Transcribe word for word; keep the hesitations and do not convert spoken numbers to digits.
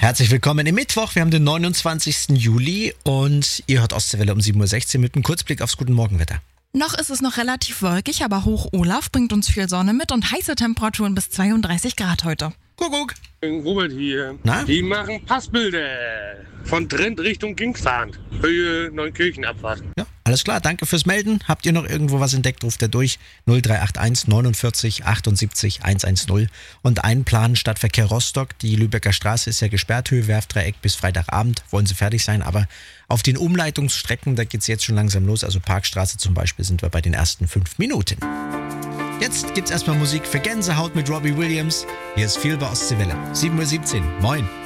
Herzlich willkommen im Mittwoch. Wir haben den neunundzwanzigsten Juli und ihr hört Ostseewelle um sieben Uhr sechzehn mit einem Kurzblick aufs Guten Morgenwetter. Noch ist es noch relativ wolkig, aber Hoch Olaf bringt uns viel Sonne mit und heiße Temperaturen bis zweiunddreißig Grad heute. Kuckuck. Robert hier. Na? Die machen Passbilder von Trend Richtung Kingsfahrt. Höhe Neunkirchenabfahrt. Ja, alles klar. Danke fürs Melden. Habt ihr noch irgendwo was entdeckt, ruft ihr durch. null drei acht eins neunundvierzig achtundsiebzig hundertzehn. Und einplanen Stadtverkehr Rostock. Die Lübecker Straße ist ja gesperrt. Höhe Werftdreieck bis Freitagabend. Wollen sie fertig sein. Aber auf den Umleitungsstrecken, da geht es jetzt schon langsam los. Also Parkstraße zum Beispiel sind wir bei den ersten fünf Minuten. Jetzt gibt's erstmal Musik für Gänsehaut mit Robbie Williams. Hier ist viel bei Ostseewelle. sieben Uhr siebzehn. Moin.